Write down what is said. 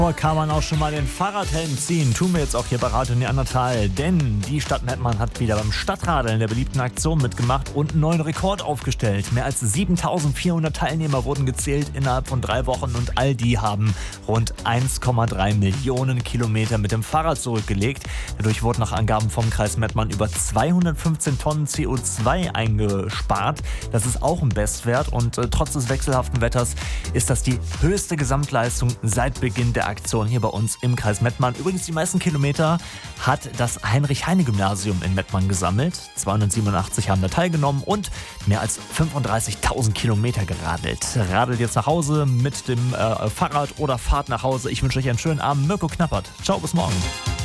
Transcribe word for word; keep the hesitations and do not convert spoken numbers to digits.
Kann man auch schon mal den Fahrradhelm ziehen. Tun wir jetzt auch hier bei Radio Neandertal, denn die Stadt Mettmann hat wieder beim Stadtradeln der beliebten Aktion mitgemacht und einen neuen Rekord aufgestellt. Mehr als siebentausendvierhundert Teilnehmer wurden gezählt innerhalb von drei Wochen und all die haben rund eins Komma drei Millionen Kilometer mit dem Fahrrad zurückgelegt. Dadurch wurden nach Angaben vom Kreis Mettmann über zweihundertfünfzehn Tonnen C O zwei eingespart. Das ist auch ein Bestwert und äh, trotz des wechselhaften Wetters ist das die höchste Gesamtleistung seit Beginn der Aktion hier bei uns im Kreis Mettmann. Übrigens, die meisten Kilometer hat das Heinrich-Heine-Gymnasium in Mettmann gesammelt. zweihundertsiebenundachtzig haben da teilgenommen und mehr als fünfunddreißigtausend Kilometer geradelt. Radelt jetzt nach Hause mit dem äh, Fahrrad oder fahrt nach Hause. Ich wünsche euch einen schönen Abend. Mirko Knappert. Ciao, bis morgen.